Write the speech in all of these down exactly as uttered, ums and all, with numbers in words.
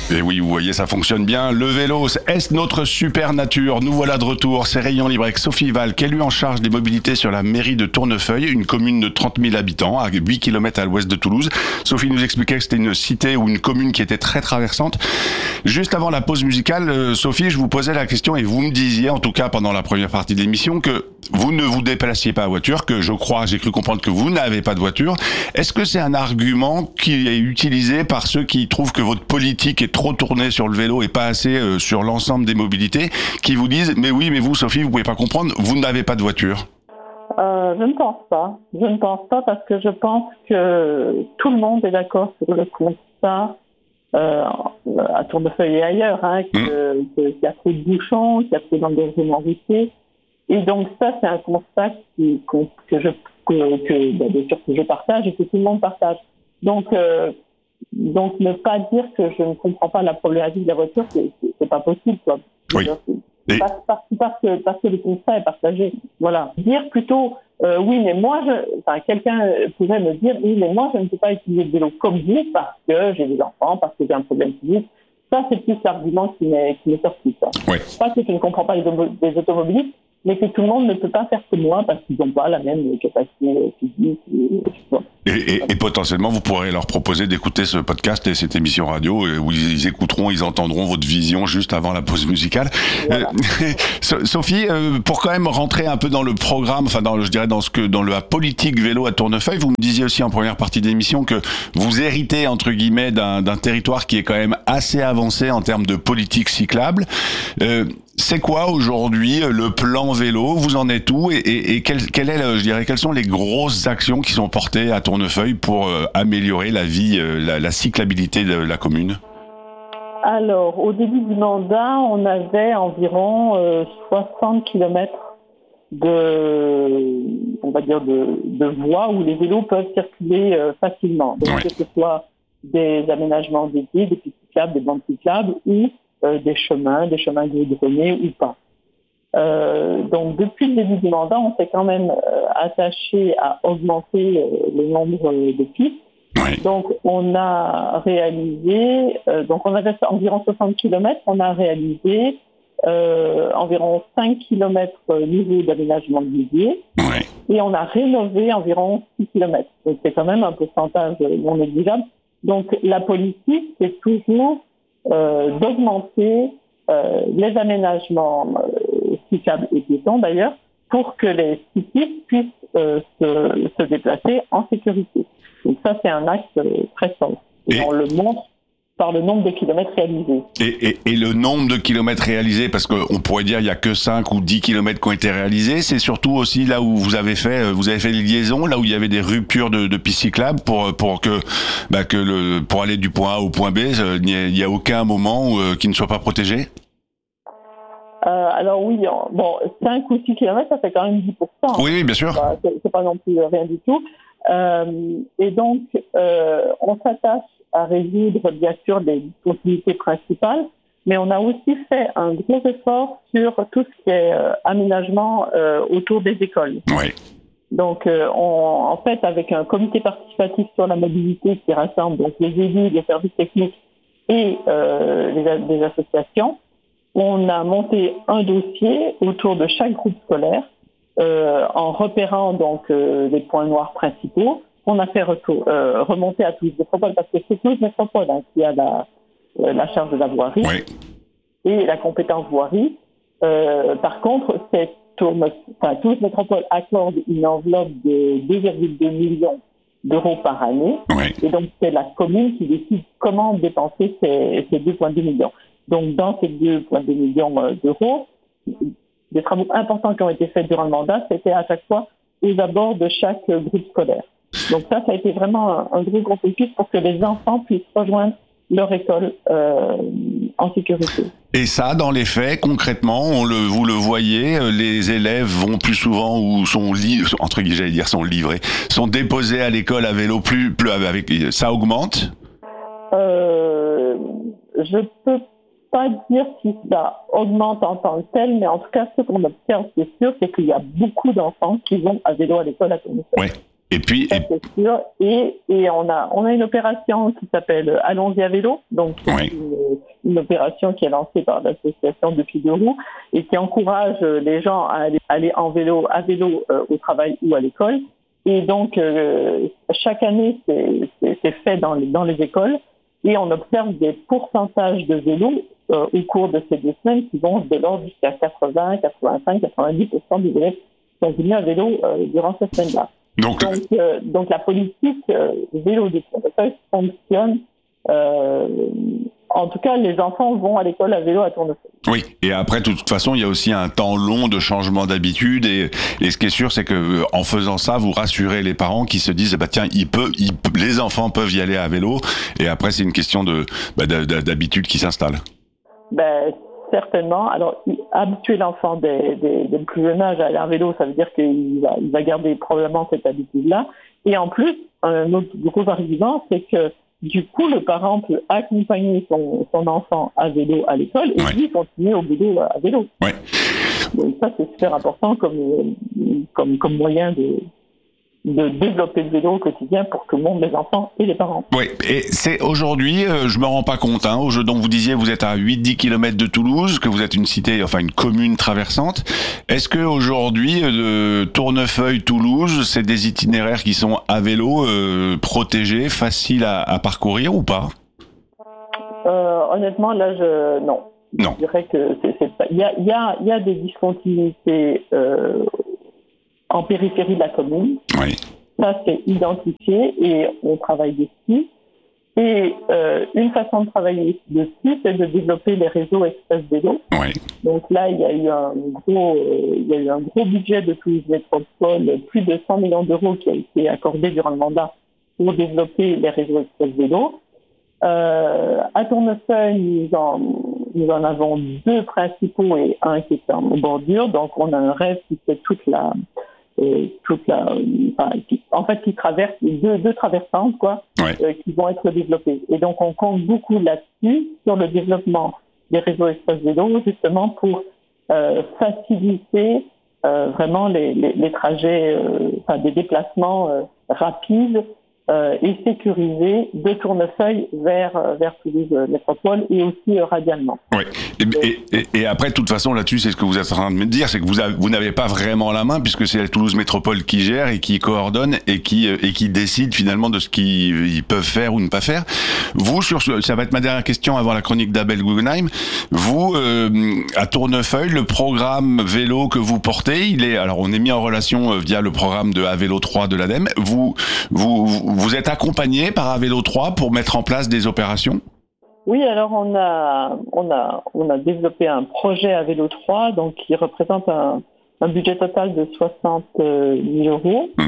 Et oui, vous voyez, ça fonctionne bien. Le vélo, est-ce notre super nature? Nous voilà de retour. C'est Rayon Libre avec Sophie Val, qui est lui en charge des mobilités sur la mairie de Tournefeuille, une commune de trente mille habitants, à huit kilomètres à l'ouest de Toulouse. Sophie nous expliquait que c'était une cité ou une commune qui était très traversante. Juste avant la pause musicale, euh, Sophie, je vous posais la question et vous me disiez, en tout cas pendant la première partie de l'émission, que vous ne vous déplaciez pas à voiture, que je crois, j'ai cru comprendre que vous n'avez pas de voiture. Est-ce que c'est un argument qui est utilisé par ceux qui trouvent que votre politique est trop tournée sur le vélo et pas assez euh, sur l'ensemble des mobilités, qui vous disent, mais oui, mais vous, Sophie, vous pouvez pas comprendre, vous n'avez pas de voiture? Euh, je ne pense pas. Je ne pense pas parce que je pense que tout le monde est d'accord sur le constat, euh, à Tournefeuille et ailleurs, hein, que, mmh. que, qu'il y a trop de bouchons, qu'il y a trop d'engorgement routier. Et donc ça, c'est un constat qui, que, que je, que, que, ben, bien sûr que je partage et que tout le monde partage. Donc, euh, donc ne pas dire que je ne comprends pas la problématique de la voiture, c'est, c'est, c'est pas possible, quoi. Oui. C'est parce, parce, parce, que, parce que le constat est partagé. Voilà. Dire plutôt, euh, oui, mais moi, je, enfin, quelqu'un pourrait me dire, oui, mais moi, je ne peux pas utiliser le vélo comme vous parce que j'ai des enfants, parce que j'ai un problème physique. Ça, c'est plus l'argument qui m'est, qui m'est sorti, ça. Oui. Pas que je ne comprends pas les, les automobilistes, mais que tout le monde ne peut pas faire comme moi parce qu'ils n'ont pas la même capacité physique. Et, et, et potentiellement, vous pourrez leur proposer d'écouter ce podcast et cette émission radio où ils écouteront, ils entendront votre vision juste avant la pause musicale. Voilà. Euh, Sophie, euh, pour quand même rentrer un peu dans le programme, enfin dans, je dirais dans ce que dans la politique vélo à Tournefeuille, vous me disiez aussi en première partie d'émission que vous héritez entre guillemets d'un, d'un territoire qui est quand même assez avancé en termes de politique cyclable. Euh, C'est quoi aujourd'hui le plan vélo? Vous en êtes où? Et, et, et quel, quel est, le, je dirais, quelles sont les grosses actions qui sont portées à Tournefeuille pour euh, améliorer la vie, euh, la, la cyclabilité de la commune? Alors, au début du mandat, on avait environ euh, soixante kilomètres de, on va dire, de, de voies où les vélos peuvent circuler euh, facilement. Donc, ouais. Que ce soit des aménagements dédiés, des pistes cyclables, des bandes cyclables ou Euh, des chemins, des chemins goudronnés ou pas. Euh, donc depuis le début du mandat, on s'est quand même euh, attaché à augmenter euh, le nombre de pistes. Oui. Donc on a réalisé, euh, donc on avait environ soixante kilomètres, on a réalisé euh, environ cinq kilomètres niveau d'aménagement dédié. Oui. Et on a rénové environ six kilomètres. Donc c'est quand même un pourcentage non négligeable. Donc la politique, c'est toujours Euh, d'augmenter euh, les aménagements euh, cyclables et piétons d'ailleurs pour que les cyclistes puissent euh, se, se déplacer en sécurité. Donc ça, c'est un axe euh, très fort. Et, et on le montre par le nombre de kilomètres réalisés. Et, et, et le nombre de kilomètres réalisés, parce qu'on pourrait dire il n'y a que cinq ou dix kilomètres qui ont été réalisés, c'est surtout aussi là où vous avez fait, vous avez fait les liaisons, là où il y avait des ruptures de, de pistes cyclables pour, pour que, bah, que le, pour aller du point A au point B, il n'y a, il y a aucun moment où, euh, qui ne soit pas protégé? Euh, alors oui, bon, cinq ou six kilomètres, ça fait quand même dix pour cent. Oui, oui, bien sûr. Bah, c'est, c'est pas non plus rien du tout. Euh, et donc, euh, on s'attache à résoudre, bien sûr, les discontinuités principales, mais on a aussi fait un gros effort sur tout ce qui est euh, aménagement euh, autour des écoles. Oui. Donc, euh, on, en fait, avec un comité participatif sur la mobilité qui rassemble donc, les élus, les services techniques et euh, les, les associations, on a monté un dossier autour de chaque groupe scolaire euh, en repérant donc euh, les points noirs principaux. On a fait retour, euh, remonter à Toulouse Métropole parce que c'est Toulouse Métropole hein, qui a la, euh, la charge de la voirie oui. et la compétence voirie. Euh, par contre, c'est Toulouse, enfin, Toulouse Métropole accorde une enveloppe de deux virgule deux millions d'euros par année. Oui. Et donc, c'est la commune qui décide comment dépenser ces, ces deux virgule deux millions. Donc, dans ces deux virgule deux millions d'euros, des travaux importants qui ont été faits durant le mandat, c'était à chaque fois aux abords de chaque groupe scolaire. Donc ça, ça a été vraiment un, un gros, gros focus pour que les enfants puissent rejoindre leur école euh, en sécurité. Et ça, dans les faits, concrètement, on le, vous le voyez, les élèves vont plus souvent ou sont li- entre guillemets, j'allais dire, sont livrés, sont déposés à l'école à vélo plus, plus avec, ça augmente? Euh, je peux pas dire si ça augmente en tant que tel, mais en tout cas, ce qu'on observe, c'est sûr, c'est qu'il y a beaucoup d'enfants qui vont à vélo à l'école à Tournefeuille. Oui. Et puis, ça, et... c'est sûr. Et, et on a, on a une opération qui s'appelle Allons-y à vélo. Donc, c'est oui. une, une opération qui est lancée par l'association Depuis deux roues et qui encourage les gens à aller, aller en vélo, à vélo euh, au travail ou à l'école. Et donc, euh, chaque année, c'est, c'est, c'est fait dans les, dans les écoles et on observe des pourcentages de vélos euh, au cours de ces deux semaines qui vont de l'ordre jusqu'à quatre-vingts, quatre-vingt-cinq, quatre-vingt-dix pour cent des élèves qui sont venus à vélo euh, durant cette semaine-là. Donc, donc, euh, donc la politique euh, vélo du Tournefeuille fonctionne. Euh, en tout cas, les enfants vont à l'école à vélo à Tournefeuille. Oui, et après, de toute façon, il y a aussi un temps long de changement d'habitude. Et, et ce qui est sûr, c'est que en faisant ça, vous rassurez les parents qui se disent, bah tiens, il peut, il peut, les enfants peuvent y aller à vélo. Et après, c'est une question de bah, d'habitude qui s'installe. Ben, certainement. Alors, habituer l'enfant dès, dès, dès le plus jeune âge à aller à vélo, ça veut dire qu'il va, il va garder probablement cette habitude-là. Et en plus, un autre gros argument, c'est que du coup, le parent peut accompagner son, son enfant à vélo à l'école et ouais. lui continuer au boulot à vélo. Ouais. Donc ça, c'est super important comme, comme, comme moyen de, de développer le vélo au quotidien pour tout le monde, les enfants et les parents. Oui, et c'est aujourd'hui, euh, je me rends pas compte, hein, donc vous disiez vous êtes à huit à dix kilomètres de Toulouse, que vous êtes une cité, enfin une commune traversante. Est-ce que aujourd'hui, euh, Tournefeuille-Toulouse, c'est des itinéraires qui sont à vélo, euh, protégés, faciles à, à parcourir ou pas? euh, Honnêtement, là, je non. Non. Je dirais que c'est, c'est pas. Il y a, il y a, il y a des discontinuités euh, en périphérie de la commune. Oui. Ça, c'est identifié et on travaille dessus. Et euh, une façon de travailler dessus, c'est de développer les réseaux express vélo. Oui. Donc là, il y a eu un gros, euh, il y a eu un gros budget de Toulouse Métropole, plus de cent millions d'euros qui a été accordé durant le mandat pour développer les réseaux express vélo. Euh, à Tournefeuille, nous en, nous en avons deux principaux et un qui est en bordure. Donc, on a un rêve qui fait toute la, euh, toute la, enfin, qui, en fait, qui traverse deux, deux traversantes, quoi, ouais. euh, qui vont être développées. Et donc, on compte beaucoup là-dessus sur le développement des réseaux express vélo, justement pour euh, faciliter euh, vraiment les, les, les trajets, euh, enfin, des déplacements euh, rapides. Euh, et sécurisé de Tournefeuille vers, euh, vers Toulouse euh, Métropole et aussi euh, radialement. Oui, et, et, et, et après, de toute façon, là-dessus, c'est ce que vous êtes en train de me dire, c'est que vous, avez, vous n'avez pas vraiment la main, puisque c'est la Toulouse Métropole qui gère et qui coordonne et qui, et qui décide finalement de ce qu'ils peuvent faire ou ne pas faire. Vous, sur ça va être ma dernière question avant la chronique d'Abel Guggenheim, vous, euh, à Tournefeuille, le programme vélo que vous portez, il est, alors on est mis en relation via le programme de A Vélo trois de l'ADEME, vous, vous, vous Vous êtes accompagné par A Vélo trois pour mettre en place des opérations? Oui, alors on a, on a, on a développé un projet A Vélo trois, donc qui représente un, un budget total de soixante mille euros, mmh.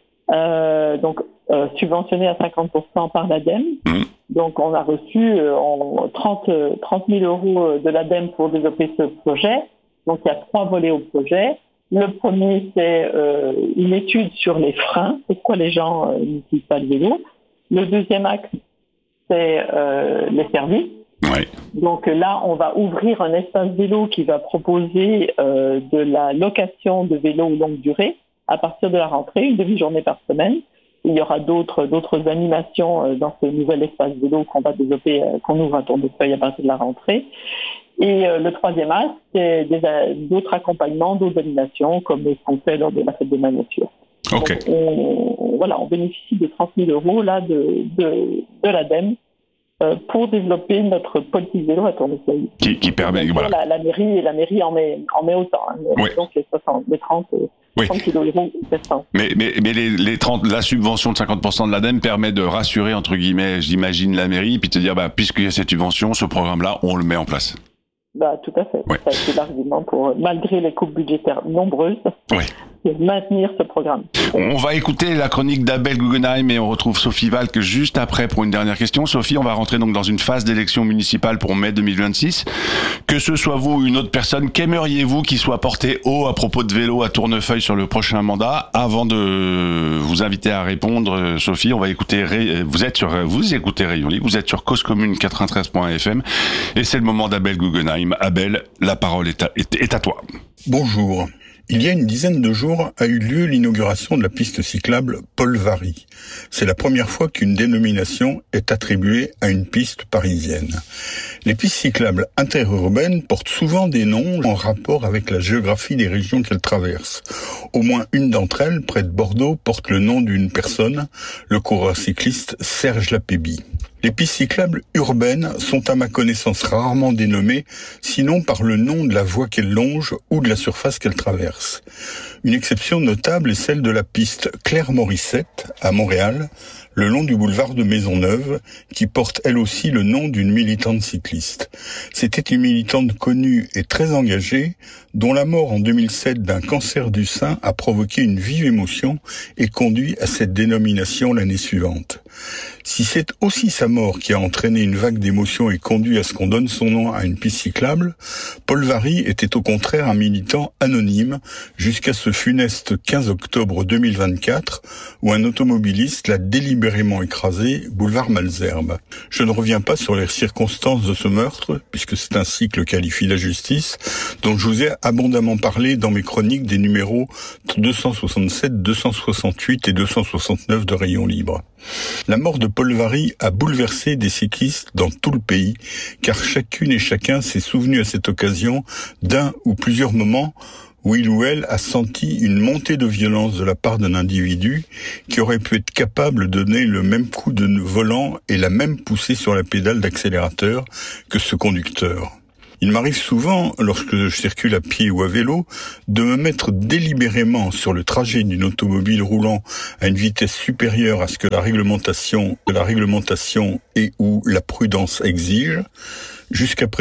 euh, donc euh, subventionné à cinquante pour cent par l'ADEME. Mmh. Donc on a reçu euh, en trente mille euros de l'ADEME pour développer ce projet. Donc il y a trois volets au projet. Le premier, c'est euh, une étude sur les freins, pourquoi les gens euh, n'utilisent pas le vélo. Le deuxième axe, c'est euh, les services. Oui. Donc là, on va ouvrir un espace vélo qui va proposer euh, de la location de vélos longue durée à partir de la rentrée, une demi-journée par semaine. Il y aura d'autres, d'autres animations euh, dans ce nouvel espace vélo qu'on va développer, euh, qu'on ouvre à Tournefeuille à partir de la rentrée. Et euh, le troisième axe, c'est des, d'autres accompagnements, d'autres animations, comme ce qu'on fait lors de la fête de la nature. Okay. Donc, on, voilà, on bénéficie de trente mille euros là, de, de, de l'ADEME euh, pour développer notre politique vélo à Tournefeuille. Qui, qui permet, voilà. La, la mairie, la mairie en met, en met autant. Hein, oui. Donc les, soixante, les trente, oui. trente kilos euros, c'est ça. Mais, mais, mais les, les trente, la subvention de cinquante pour cent de l'ADEME permet de rassurer, entre guillemets, j'imagine, la mairie, puis de dire, bah, puisqu'il y a cette subvention, ce programme-là, on le met en place. Bah, tout à fait. Ouais. Ça a été l'argument pour, malgré les coupes budgétaires nombreuses, ouais. de maintenir ce programme. On va écouter la chronique d'Abel Guggenheim et on retrouve Sophie Valk juste après pour une dernière question. Sophie, on va rentrer donc dans une phase d'élection municipale pour mai deux mille vingt-six. Que ce soit vous ou une autre personne, qu'aimeriez-vous qu'il soit porté haut à propos de vélo à Tournefeuille sur le prochain mandat? Avant de vous inviter à répondre, Sophie, on va écouter, vous êtes sur, vous écoutez Rayon Libre, vous êtes sur Cause Commune quatre-vingt-treize point F M et c'est le moment d'Abel Guggenheim. Abel, la parole est à, est, est à toi. Bonjour. Il y a une dizaine de jours a eu lieu l'inauguration de la piste cyclable Paul Varry. C'est la première fois qu'une dénomination est attribuée à une piste parisienne. Les pistes cyclables interurbaines portent souvent des noms en rapport avec la géographie des régions qu'elles traversent. Au moins une d'entre elles, près de Bordeaux, porte le nom d'une personne, le coureur cycliste Serge Lapébie. Les pistes cyclables urbaines sont à ma connaissance rarement dénommées, sinon par le nom de la voie qu'elles longent ou de la surface qu'elles traversent. Une exception notable est celle de la piste Claire-Morissette, à Montréal, le long du boulevard de Maisonneuve, qui porte elle aussi le nom d'une militante cycliste. C'était une militante connue et très engagée, dont la mort en deux mille sept d'un cancer du sein a provoqué une vive émotion et conduit à cette dénomination l'année suivante. Si c'est aussi sa mort qui a entraîné une vague d'émotions et conduit à ce qu'on donne son nom à une piste cyclable, Paul Varry était au contraire un militant anonyme jusqu'à ce funeste quinze octobre deux mille vingt-quatre où un automobiliste l'a délibérément écrasé boulevard Malesherbes. Je ne reviens pas sur les circonstances de ce meurtre, puisque c'est ainsi que le qualifie la justice, dont je vous ai abondamment parlé dans mes chroniques des numéros deux cent soixante-sept, deux cent soixante-huit et deux cent soixante-neuf de Rayon Libre. La mort de Paul Varry a bouleversé des cyclistes dans tout le pays, car chacune et chacun s'est souvenu à cette occasion d'un ou plusieurs moments où il ou elle a senti une montée de violence de la part d'un individu qui aurait pu être capable de donner le même coup de volant et la même poussée sur la pédale d'accélérateur que ce conducteur. Il m'arrive souvent, lorsque je circule à pied ou à vélo, de me mettre délibérément sur le trajet d'une automobile roulant à une vitesse supérieure à ce que la réglementation, que la réglementation et ou la prudence exige, jusqu'à présent.